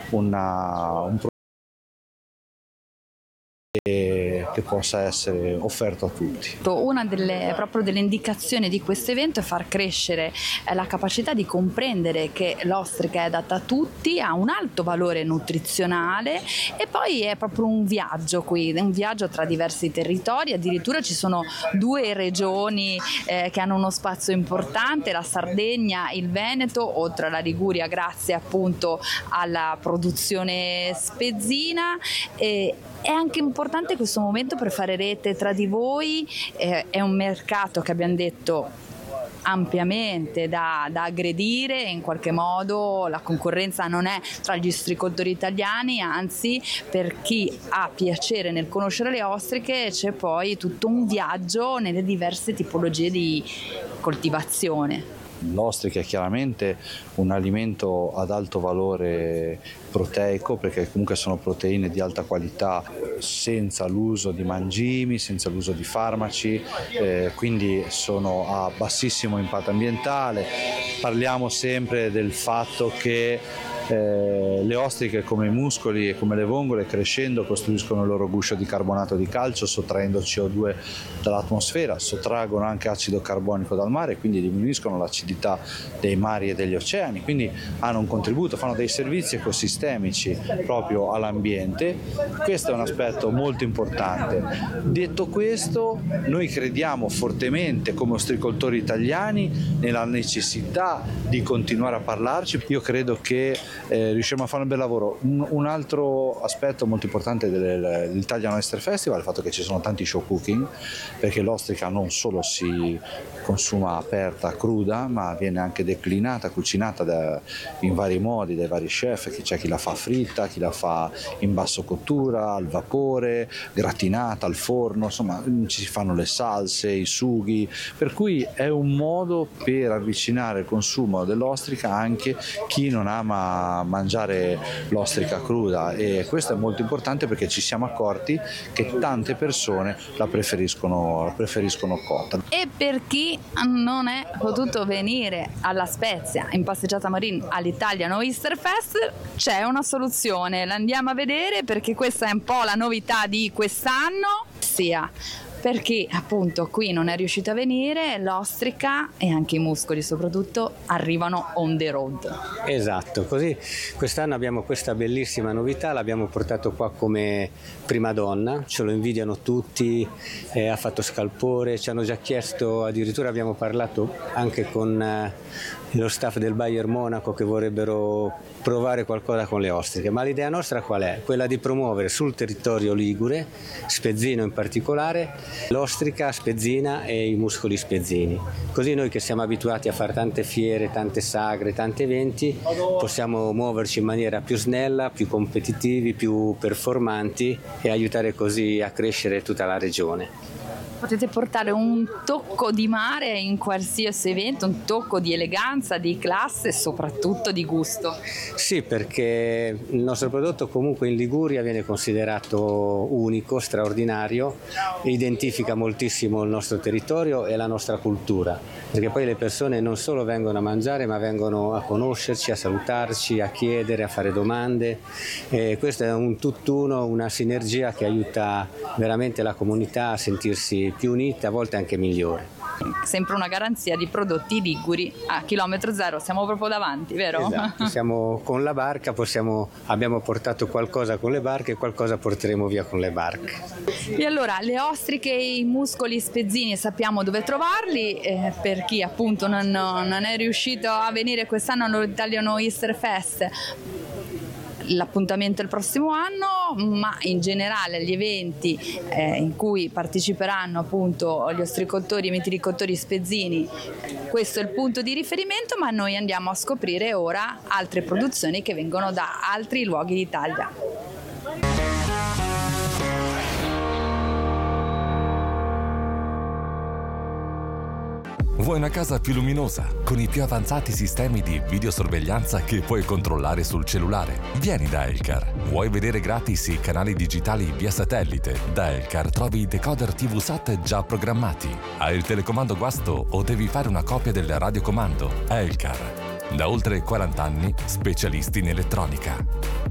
un che possa essere offerto a tutti. Una delle indicazioni di questo evento è far crescere la capacità di comprendere che l'ostrica è adatta a tutti, ha un alto valore nutrizionale e poi è proprio un viaggio qui, un viaggio tra diversi territori, addirittura ci sono 2 regioni che hanno uno spazio importante, la Sardegna, il Veneto, oltre alla Liguria grazie appunto alla produzione spezzina. È anche importante questo momento per fare rete tra di voi, è un mercato che abbiamo detto ampiamente da aggredire, in qualche modo la concorrenza non è tra gli ostricoltori italiani, anzi per chi ha piacere nel conoscere le ostriche c'è poi tutto un viaggio nelle diverse tipologie di coltivazione. L'ostrica è chiaramente un alimento ad alto valore proteico, perché comunque sono proteine di alta qualità senza l'uso di mangimi, senza l'uso di farmaci, quindi sono a bassissimo impatto ambientale. Parliamo sempre del fatto che le ostriche, come i muscoli e come le vongole, crescendo costruiscono il loro guscio di carbonato di calcio sottraendo CO2 dall'atmosfera, sottraggono anche acido carbonico dal mare, quindi diminuiscono l'acidità dei mari e degli oceani, quindi hanno un contributo, fanno dei servizi ecosistemici proprio all'ambiente. Questo è un aspetto molto importante. Detto questo, noi crediamo fortemente come ostricoltori italiani nella necessità di continuare a parlarci. Io credo che riusciremo a fare un bel lavoro. Un altro aspetto molto importante dell'Italian Oyster Festival è il fatto che ci sono tanti show cooking, perché l'ostrica non solo si consuma aperta, cruda, ma viene anche declinata, cucinata in vari modi dai vari chef. C'è chi la fa fritta, chi la fa in basso cottura, al vapore, gratinata, al forno, insomma ci si fanno le salse, i sughi, per cui è un modo per avvicinare il consumo dell'ostrica anche chi non ama mangiare l'ostrica cruda, e questo è molto importante perché ci siamo accorti che tante persone la preferiscono cotta. E per chi non è potuto venire alla Spezia in passeggiata marina all'Italian Oyster Fest, c'è una soluzione, la andiamo a vedere perché questa è un po' la novità di quest'anno, sia per chi appunto qui non è riuscito a venire, l'ostrica e anche i muscoli soprattutto arrivano on the road. Esatto, così quest'anno abbiamo questa bellissima novità, l'abbiamo portato qua come prima donna, ce lo invidiano tutti, ha fatto scalpore, ci hanno già chiesto, addirittura abbiamo parlato anche con lo staff del Bayern Monaco che vorrebbero provare qualcosa con le ostriche, ma l'idea nostra qual è? Quella di promuovere sul territorio ligure, spezzino in particolare, l'ostrica spezzina e i muscoli spezzini. Così noi che siamo abituati a fare tante fiere, tante sagre, tanti eventi, possiamo muoverci in maniera più snella, più competitivi, più performanti e aiutare così a crescere tutta la regione. Potete portare un tocco di mare in qualsiasi evento, un tocco di eleganza, di classe e soprattutto di gusto. Sì, perché il nostro prodotto comunque in Liguria viene considerato unico, straordinario, identifica moltissimo il nostro territorio e la nostra cultura, perché poi le persone non solo vengono a mangiare ma vengono a conoscerci, a salutarci, a chiedere, a fare domande, e questo è un tutt'uno, una sinergia che aiuta veramente la comunità a sentirsi più unita, a volte anche migliore. Sempre una garanzia di prodotti liguri a chilometro zero, siamo proprio davanti, vero? Esatto, siamo con la barca, abbiamo portato qualcosa con le barche e qualcosa porteremo via con le barche. E allora le ostriche e i muscoli spezzini sappiamo dove trovarli, per chi appunto non è riuscito a venire quest'anno all'Italian Oyster Fest. L'appuntamento è il prossimo anno, ma in generale gli eventi in cui parteciperanno appunto gli ostricoltori e mitilicoltori spezzini, questo è il punto di riferimento, ma noi andiamo a scoprire ora altre produzioni che vengono da altri luoghi d'Italia. Vuoi una casa più luminosa, con i più avanzati sistemi di videosorveglianza che puoi controllare sul cellulare? Vieni da Elcar. Vuoi vedere gratis i canali digitali via satellite? Da Elcar trovi i decoder TV SAT già programmati. Hai il telecomando guasto o devi fare una copia del radiocomando? Elcar. Da oltre 40 anni, specialisti in elettronica.